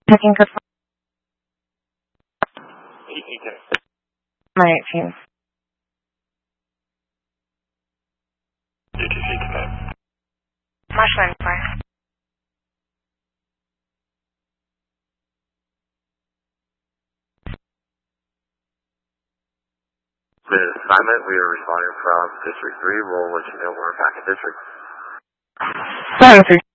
Checking code ET. my 18. UTC command. March 95. This assignment, we are responding from District 3. We'll let you know when we're back in District. 7-3.